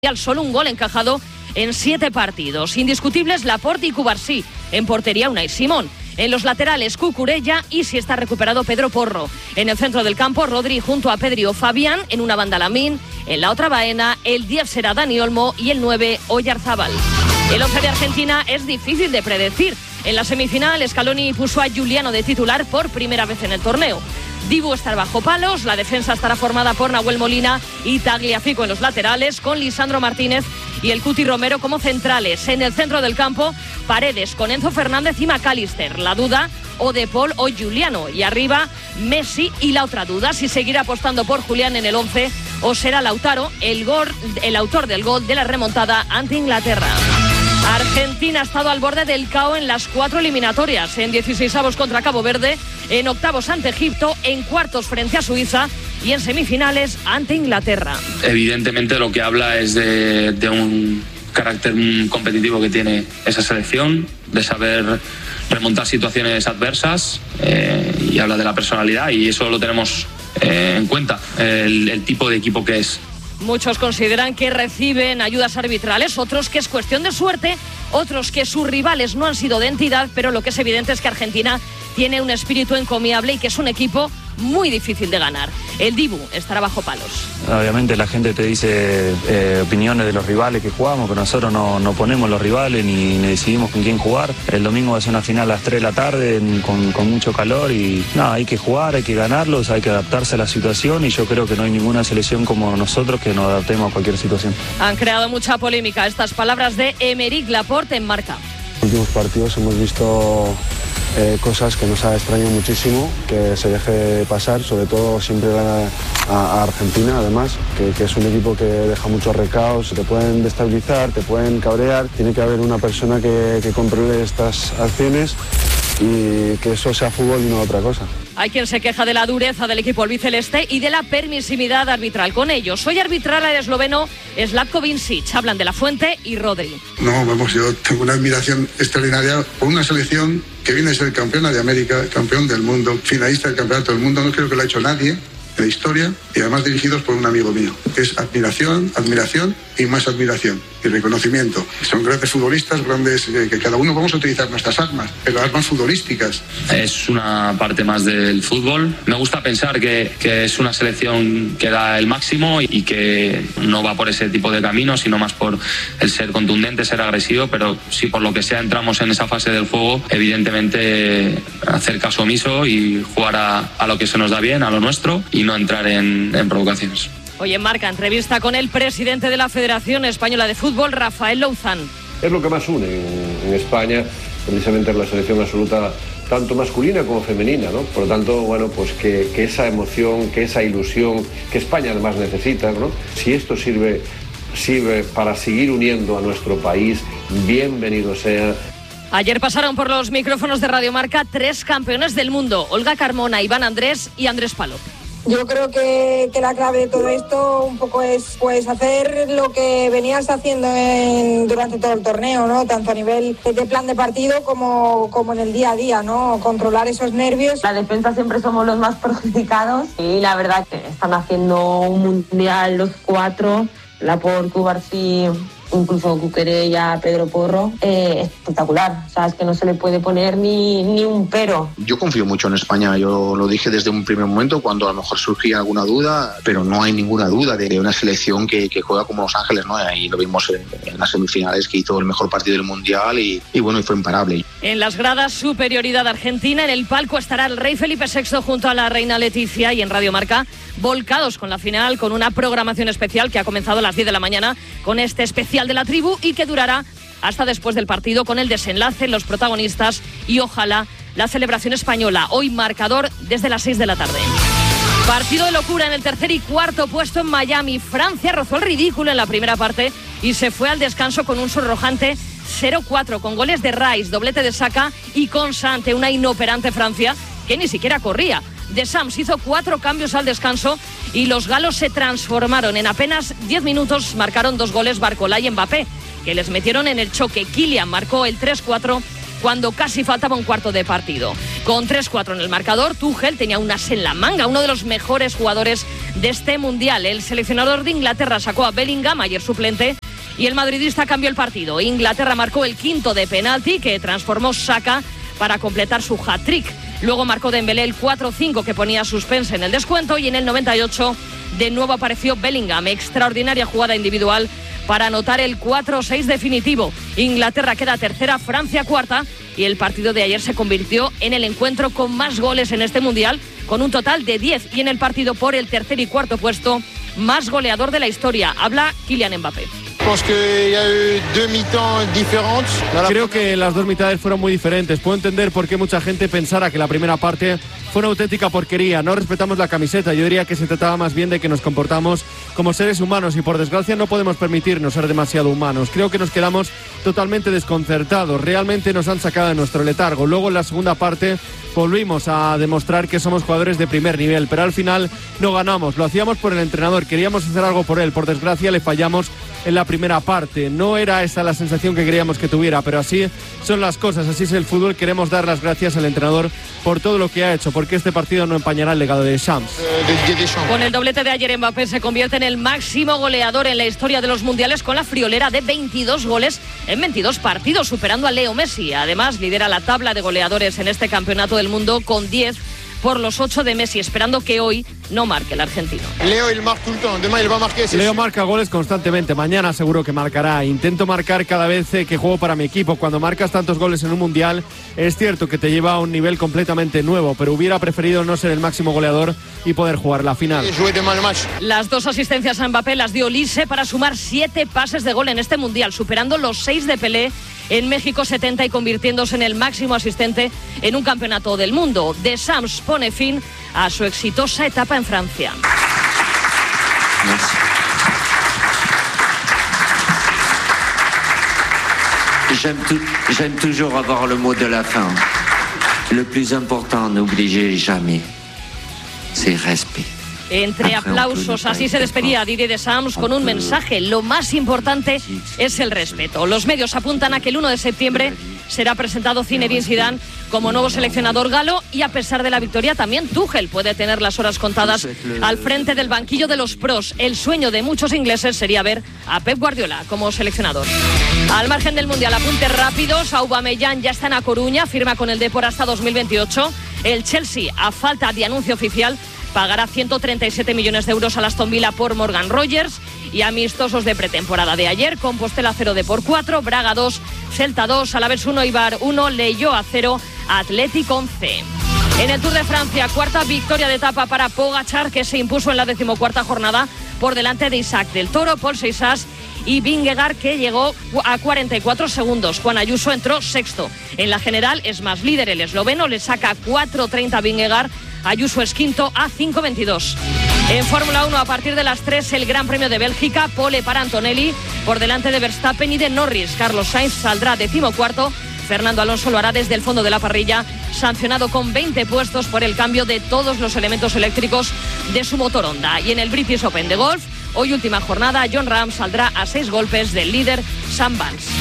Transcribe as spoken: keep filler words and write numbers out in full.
Solo un gol encajado en siete partidos. Indiscutibles Laporte y Cubarsí. En portería Unai Simón. En los laterales Cucurella y, si está recuperado, Pedro Porro. En el centro del campo, Rodri junto a Pedri o Fabián. En una banda Lamín. En la otra Baena. El diez será Dani Olmo y el nueve Oyarzabal. El once de Argentina es difícil de predecir. En la semifinal, Scaloni puso a Giuliano de titular por primera vez en el torneo. Dibu estará bajo palos, la defensa estará formada por Nahuel Molina y Tagliafico en los laterales, con Lisandro Martínez y el Cuti Romero como centrales. En el centro del campo, Paredes con Enzo Fernández y McAllister. La duda, o De Paul o Giuliano. Y arriba, Messi. Y la otra duda, si seguirá apostando por Julián en el once o será Lautaro el, gol, el autor del gol de la remontada ante Inglaterra. Argentina ha estado al borde del caos en las cuatro eliminatorias. En dieciseisavos contra Cabo Verde, en octavos ante Egipto, en cuartos frente a Suiza y en semifinales ante Inglaterra. Evidentemente lo que habla es de, de un carácter competitivo que tiene esa selección, de saber remontar situaciones adversas, eh, y habla de la personalidad, y eso lo tenemos eh, en cuenta, el, el tipo de equipo que es. Muchos consideran que reciben ayudas arbitrales, otros que es cuestión de suerte, otros que sus rivales no han sido de entidad, pero lo que es evidente es que Argentina tiene un espíritu encomiable y que es un equipo muy difícil de ganar. El Dibu estará bajo palos. Obviamente la gente te dice eh, opiniones de los rivales que jugamos, pero nosotros no, no ponemos los rivales ni, ni decidimos con quién jugar. El domingo va a ser una final a las tres de la tarde en, con, con mucho calor y nada, hay que jugar, hay que ganarlos, hay que adaptarse a la situación, y yo creo que no hay ninguna selección como nosotros que nos adaptemos a cualquier situación. Han creado mucha polémica estas palabras de Aymeric Laporte en Marca. En los últimos partidos hemos visto Eh, cosas que nos ha extrañado muchísimo que se deje pasar, sobre todo siempre a, a Argentina, además, que, que es un equipo que deja muchos recaos, te pueden destabilizar, te pueden cabrear, tiene que haber una persona que, que controle estas acciones y que eso sea fútbol y no otra cosa. Hay quien se queja de la dureza del equipo albiceleste y de la permisividad arbitral con ellos. Hoy arbitrará el esloveno Slavko Vincic. Hablan de La Fuente y Rodri. No, vamos, yo tengo una admiración extraordinaria por una selección que viene a ser campeona de América, campeón del mundo, finalista del campeonato del mundo. No creo que lo ha hecho nadie de la historia, y además dirigidos por un amigo mío. Es admiración, admiración y más admiración y reconocimiento. Son grandes futbolistas, grandes, eh, que cada uno vamos a utilizar nuestras armas, pero armas futbolísticas. Es una parte más del fútbol. Me gusta pensar que, que es una selección que da el máximo y que no va por ese tipo de camino, sino más por el ser contundente, ser agresivo, pero si por lo que sea entramos en esa fase del juego, evidentemente hacer caso omiso y jugar a, a lo que se nos da bien, a lo nuestro, y no entrar en, en provocaciones. Hoy en Marca, entrevista con el presidente de la Federación Española de Fútbol, Rafael Louzán. Es lo que más une en, en España, precisamente la selección absoluta, tanto masculina como femenina, ¿no? Por lo tanto, bueno, pues que, que esa emoción, que esa ilusión, que España además necesita, ¿no? Si esto sirve, sirve para seguir uniendo a nuestro país, bienvenido sea. Ayer pasaron por los micrófonos de Radio Marca tres campeones del mundo: Olga Carmona, Iván Andrés y Andrés Palop. Yo creo que, que la clave de todo esto un poco es pues hacer lo que venías haciendo en, durante todo el torneo, ¿no? Tanto a nivel de plan de partido como, como en el día a día, ¿no? Controlar esos nervios. La defensa siempre somos los más perjudicados y la verdad que están haciendo un mundial los cuatro, Laporte, Cubarsí, incluso Cucurella, Pedro Porro, eh, espectacular. O sea, es que no se le puede poner ni, ni un pero. Yo confío mucho en España, yo lo dije desde un primer momento cuando a lo mejor surgía alguna duda, pero no hay ninguna duda de una selección que, que juega como Los Ángeles, ¿no? Y lo vimos en, en las semifinales, que hizo el mejor partido del Mundial y, y bueno, y fue imparable. En las gradas, superioridad argentina. En el palco estará el rey Felipe sexto junto a la reina Leticia, y en Radio Marca, volcados con la final, con una programación especial que ha comenzado a las diez de la mañana con este especial de la tribu y que durará hasta después del partido, con el desenlace, los protagonistas y ojalá la celebración española. Hoy marcador desde las seis de la tarde. Partido de locura en el tercer y cuarto puesto en Miami. Francia rozó el ridículo en la primera parte y se fue al descanso con un sonrojante cero cuatro, con goles de Rice, doblete de Saka y Konsa ante una inoperante Francia que ni siquiera corría. De Sams hizo cuatro cambios al descanso y los galos se transformaron. En apenas diez minutos marcaron dos goles Barcola y Mbappé, que les metieron en el choque. Kylian marcó el tres cuatro cuando casi faltaba un cuarto de partido. Con tres cuatro en el marcador, Tuchel tenía un as en la manga, uno de los mejores jugadores de este Mundial. El seleccionador de Inglaterra sacó a Bellingham, ayer suplente, y el madridista cambió el partido. Inglaterra marcó el quinto de penalti que transformó Saka para completar su hat-trick. Luego marcó Dembélé el cuatro cinco que ponía suspense en el descuento y en el noventa y ocho de nuevo apareció Bellingham. Extraordinaria jugada individual para anotar el cuatro seis definitivo. Inglaterra queda tercera, Francia cuarta y el partido de ayer se convirtió en el encuentro con más goles en este Mundial, con un total de diez y en el partido por el tercer y cuarto puesto más goleador de la historia. Habla Kylian Mbappé. Creo que las dos mitades fueron muy diferentes. Puedo entender por qué mucha gente pensara que la primera parte fue una auténtica porquería. No respetamos la camiseta. Yo diría que se trataba más bien de que nos comportamos como seres humanos y por desgracia no podemos permitirnos ser demasiado humanos. Creo que nos quedamos totalmente desconcertados. Realmente nos han sacado de nuestro letargo. Luego en la segunda parte volvimos a demostrar que somos jugadores de primer nivel, pero al final no ganamos. Lo hacíamos por el entrenador, queríamos hacer algo por él. Por desgracia le fallamos en la primera parte. No era esa la sensación que queríamos que tuviera, pero así son las cosas, así es el fútbol. Queremos dar las gracias al entrenador por todo lo que ha hecho, porque este partido no empañará el legado de Deschamps. Con el doblete de ayer, Mbappé se convierte en el máximo goleador en la historia de los mundiales con la friolera de veintidós goles en veintidós partidos, superando a Leo Messi. Además, lidera la tabla de goleadores en este campeonato del mundo con diez por los ocho de Messi, esperando que hoy no marque el argentino. Leo, il marque tout le temps. Demain, il va marquer. Leo marca goles constantemente. Mañana seguro que marcará. Intento marcar cada vez que juego para mi equipo. Cuando marcas tantos goles en un mundial, es cierto que te lleva a un nivel completamente nuevo, pero hubiera preferido no ser el máximo goleador y poder jugar la final. Las dos asistencias a Mbappé las dio Olise para sumar siete pases de gol en este mundial, superando los seis de Pelé en México setenta y convirtiéndose en el máximo asistente en un campeonato del mundo. Deschamps pone fin a su exitosa etapa en Francia. J'aime, tu, j'aime toujours avoir le mot de la fin. Le plus important, n'oubliez jamais, c'est respect. Entre aplausos, así se despedía Didier Deschamps con un mensaje. Lo más importante es el respeto. Los medios apuntan a que el uno de septiembre será presentado Zinedine Zidane como nuevo seleccionador galo y a pesar de la victoria también Tuchel puede tener las horas contadas al frente del banquillo de los pros. El sueño de muchos ingleses sería ver a Pep Guardiola como seleccionador. Al margen del Mundial, apuntes rápidos. Aubameyang ya está en A Coruña, firma con el Depor hasta dos mil veintiocho. El Chelsea, a falta de anuncio oficial, pagará ciento treinta y siete millones de euros a Aston Villa por Morgan Rogers. Y amistosos de pretemporada de ayer: Compostela cero, Depor cuatro, Braga dos, Celta dos, Alavés uno, Eibar uno, Leioa cero, Athletic once. En el Tour de Francia, cuarta victoria de etapa para Pogačar, que se impuso en la decimocuarta jornada por delante de Isaac del Toro, Paul Seixas y Vingegaard, que llegó a cuarenta y cuatro segundos. Juan Ayuso entró sexto. En la general es más líder el esloveno, le saca cuatro treinta a Vingegaard. Ayuso es quinto a cinco veintidós. En Fórmula uno, a partir de las tres, el Gran Premio de Bélgica, pole para Antonelli, por delante de Verstappen y de Norris. Carlos Sainz saldrá decimocuarto. Fernando Alonso lo hará desde el fondo de la parrilla, sancionado con veinte puestos por el cambio de todos los elementos eléctricos de su motor Honda. Y en el British Open de golf, hoy última jornada, Jon Rahm saldrá a seis golpes del líder Sam Vance.